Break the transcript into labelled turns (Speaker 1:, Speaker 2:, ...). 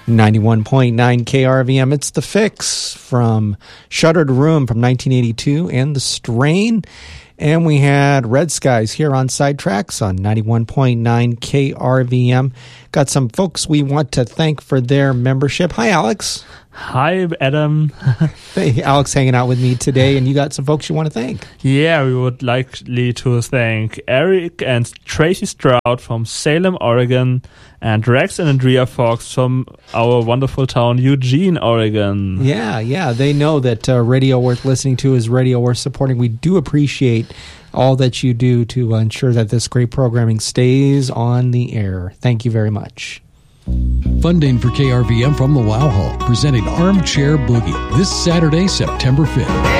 Speaker 1: 91.9 KRVM. It's The Fix from Shuttered Room from 1982 and The Strain. And we had Red Skies here on Sidetracks on 91.9 KRVM. Got some folks we want to thank for their membership. Hi, Alex.
Speaker 2: Hi, Adam.
Speaker 1: Hey, Alex hanging out with me today, and you got some folks you want to thank.
Speaker 2: Yeah, we would like to thank Eric and Tracy Stroud from Salem, Oregon, and Rex and Andrea Fox from our wonderful town, Eugene, Oregon.
Speaker 1: Yeah, they know that radio worth listening to is radio worth supporting. We do appreciate all that you do to ensure that this great programming stays on the air. Thank you very much.
Speaker 3: Funding for KRVM from the Wow Hall, presenting Armchair Boogie this Saturday, September 5th.